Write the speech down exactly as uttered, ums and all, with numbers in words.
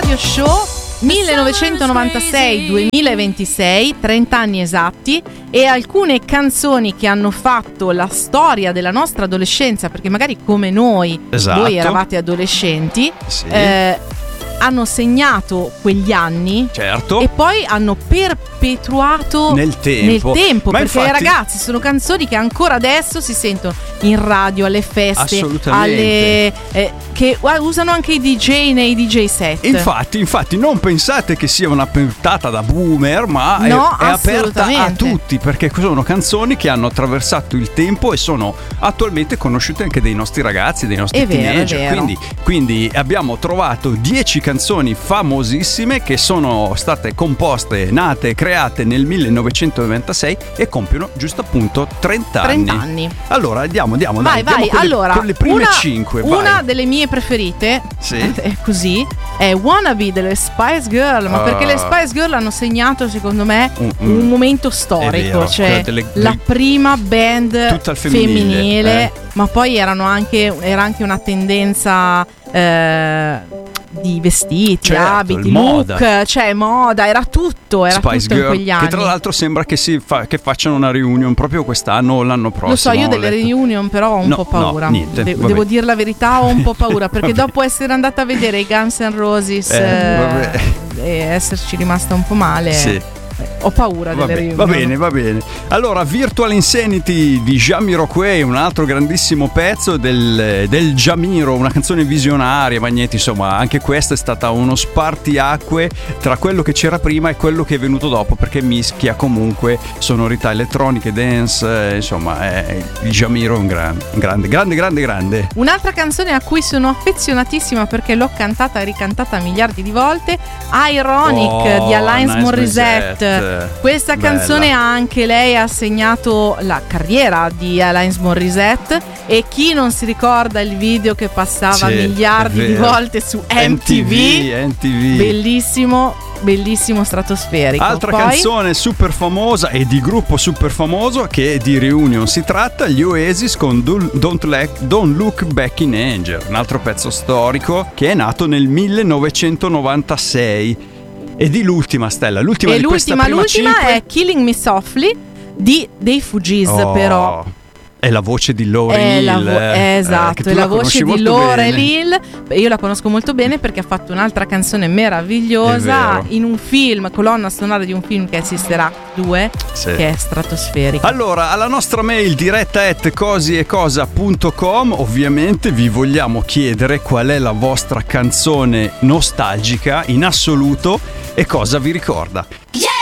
Radio Show millenovecentonovantasei duemilaventisei, trenta anni esatti, e alcune canzoni che hanno fatto la storia della nostra adolescenza, perché magari come noi, esatto, voi eravate adolescenti, sì, eh, hanno segnato quegli anni, certo, e poi hanno perpetuato nel tempo, nel tempo Ma perché infatti, ragazzi, sono canzoni che ancora adesso si sentono in radio, alle feste, assolutamente, alle, eh, che usano anche i D J nei D J set. Infatti, infatti non pensate che sia una puntata da boomer, ma no, è, è aperta a tutti, perché sono canzoni che hanno attraversato il tempo e sono attualmente conosciute anche dai nostri ragazzi, dai nostri è vero, teenager. è vero. Quindi, quindi abbiamo trovato dieci canzoni famosissime che sono state composte, nate, create nel millenovecentonovantasei e compiono giusto appunto trenta anni. trenta anni. Allora andiamo, andiamo, vai, dai, vai. con, Allora, le, con le prime una, cinque. Una vai. delle mie preferite, sì, è così, è Wannabe delle Spice Girl, ma uh, perché le Spice Girl hanno segnato secondo me un, un, un momento storico, vero, cioè delle, la prima band tutta femminile, femminile eh. ma poi erano anche, era anche una tendenza eh, di vestiti, certo, abiti, moda. look, cioè moda, era tutto, era Spice tutto Girl, in quegli anni. Che tra l'altro sembra che, si fa, che facciano una reunion proprio quest'anno o l'anno prossimo. Lo so, io delle reunion però ho un no, po' paura. No, niente, De- devo dire la verità, ho un po' paura perché dopo essere andata a vedere i Guns N' Roses eh, eh, e esserci rimasta un po' male, sì, ho paura delle reunion. Va bene, va bene. Allora, Virtual Insanity di Jamiroquai, un altro grandissimo pezzo del, del Jamiro, una canzone visionaria, Magnetti, insomma, anche questa è stata uno spartiacque tra quello che c'era prima e quello che è venuto dopo, perché mischia comunque sonorità elettroniche, dance, eh, insomma, eh, il Jamiro è un grande, grande, grande, grande, grande. Un'altra canzone a cui sono affezionatissima perché l'ho cantata e ricantata miliardi di volte, Ironic oh, di Alanis nice Morissette. Questa bella canzone anche lei ha segnato la carriera di Alanis Morissette, e chi non si ricorda il video che passava sì, miliardi di volte su M T V, M T V, bellissimo, bellissimo, stratosferico. Altra Poi, canzone super famosa e di gruppo super famoso, che di reunion si tratta, gli Oasis con Don't, Let, Don't Look Back in Anger, un altro pezzo storico che è nato nel millenovecentonovantasei. E di l'ultima, Stella, l'ultima e di l'ultima, questa prima l'ultima cinque è Killing Me Softly di, dei Fugees, oh, però è la voce di Lauryn Hill, Hill, vo- eh, esatto, eh, è la voce di Lauryn bene. Hill. Io la conosco molto bene perché ha fatto un'altra canzone meravigliosa in un film, colonna sonora di un film che è Sister Act due, sì, che è stratosferico. Allora, alla nostra mail diretta at cosiecosa punto com ovviamente vi vogliamo chiedere qual è la vostra canzone nostalgica in assoluto e cosa vi ricorda. Yeah!